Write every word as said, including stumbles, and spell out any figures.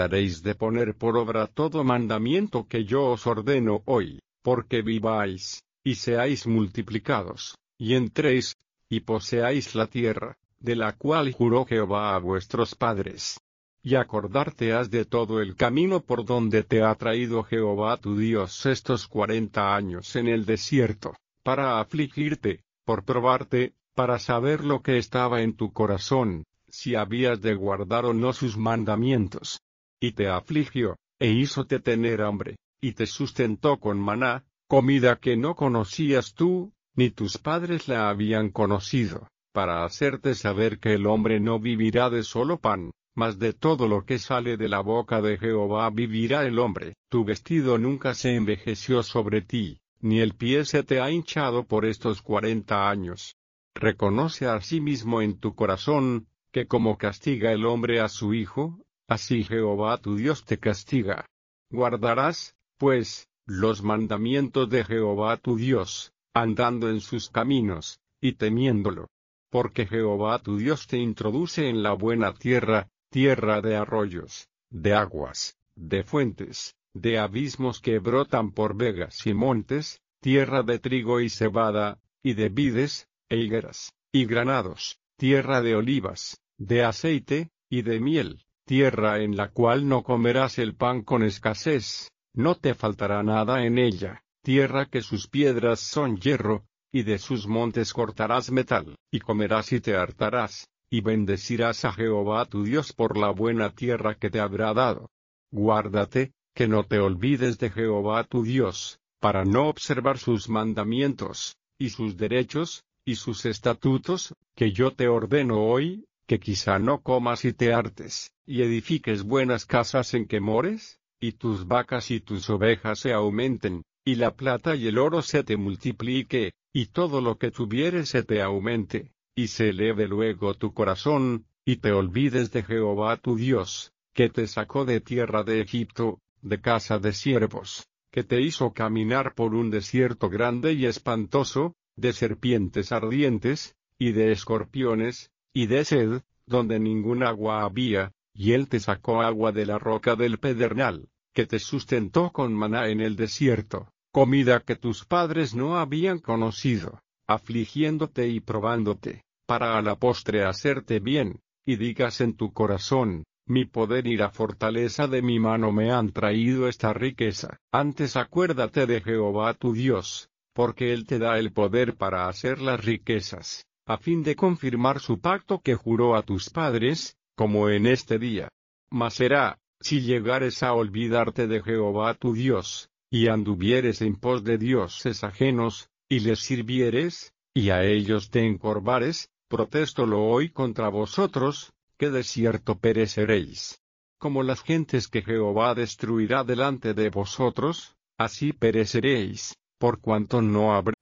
Haréis de poner por obra todo mandamiento que yo os ordeno hoy, porque viváis, y seáis multiplicados, y entréis, y poseáis la tierra, de la cual juró Jehová a vuestros padres. Y acordarte has de todo el camino por donde te ha traído Jehová tu Dios estos cuarenta años en el desierto, para afligirte, por probarte, para saber lo que estaba en tu corazón, si habías de guardar o no sus mandamientos. Y te afligió, e hízote tener hambre, y te sustentó con maná, comida que no conocías tú, ni tus padres la habían conocido, para hacerte saber que el hombre no vivirá de solo pan, mas de todo lo que sale de la boca de Jehová vivirá el hombre. Tu vestido nunca se envejeció sobre ti, ni el pie se te ha hinchado por estos cuarenta años. Reconoce asimismo en tu corazón, que como castiga el hombre a su hijo, así Jehová tu Dios te castiga. Guardarás, pues, los mandamientos de Jehová tu Dios, andando en sus caminos, y temiéndolo. Porque Jehová tu Dios te introduce en la buena tierra, tierra de arroyos, de aguas, de fuentes, de abismos que brotan por vegas y montes, tierra de trigo y cebada, y de vides, e higueras, y granados, tierra de olivas, de aceite, y de miel, tierra en la cual no comerás el pan con escasez, no te faltará nada en ella, tierra que sus piedras son hierro, y de sus montes cortarás metal, y comerás y te hartarás, y bendecirás a Jehová tu Dios por la buena tierra que te habrá dado. Guárdate, que no te olvides de Jehová tu Dios, para no observar sus mandamientos, y sus derechos, y sus estatutos, que yo te ordeno hoy, que quizá no comas y te hartes, y edifiques buenas casas en que mores, y tus vacas y tus ovejas se aumenten, y la plata y el oro se te multiplique, y todo lo que tuvieres se te aumente, y se eleve luego tu corazón, y te olvides de Jehová tu Dios, que te sacó de tierra de Egipto, de casa de siervos, que te hizo caminar por un desierto grande y espantoso, de serpientes ardientes, y de escorpiones, y de sed, donde ningún agua había, y él te sacó agua de la roca del pedernal, que te sustentó con maná en el desierto, comida que tus padres no habían conocido, afligiéndote y probándote, para a la postre hacerte bien, y digas en tu corazón, mi poder y la fortaleza de mi mano me han traído esta riqueza. Antes acuérdate de Jehová tu Dios, porque él te da el poder para hacer las riquezas, a fin de confirmar su pacto que juró a tus padres, como en este día. Mas será, si llegares a olvidarte de Jehová tu Dios, y anduvieres en pos de dioses ajenos, y les sirvieres, y a ellos te encorvares, protéstolo hoy contra vosotros, que de cierto pereceréis. Como las gentes que Jehová destruirá delante de vosotros, así pereceréis, por cuanto no habréis